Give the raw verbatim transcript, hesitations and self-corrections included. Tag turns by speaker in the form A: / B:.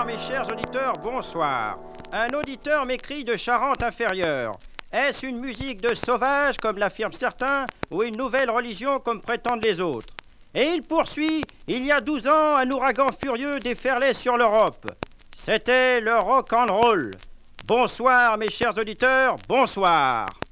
A: mes chers auditeurs, bonsoir. Un auditeur m'écrit de Charente-Inférieure. Est-ce une musique de sauvage, comme l'affirment certains, ou une nouvelle religion, comme prétendent les autres? Et il poursuit, il y a douze ans, un ouragan furieux déferlait sur l'Europe. C'était le rock and roll. Bonsoir, mes chers auditeurs, bonsoir.